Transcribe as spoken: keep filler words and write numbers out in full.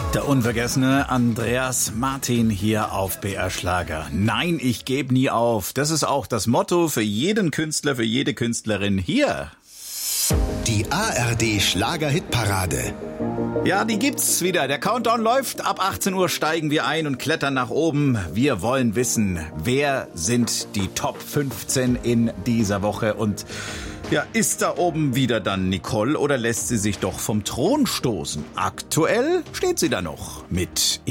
Der unvergessene Andreas Martin hier auf B R Schlager. Nein, ich gebe nie auf. Das ist auch das Motto für jeden Künstler, für jede Künstlerin hier. Die A R D Schlager-Hitparade. Ja, die gibt's wieder. Der Countdown läuft. Ab achtzehn Uhr steigen wir ein und klettern nach oben. Wir wollen wissen, wer sind die Top fünfzehn in dieser Woche? Und ja, ist da oben wieder dann Nicole oder lässt sie sich doch vom Thron stoßen? Aktuell steht sie da noch mit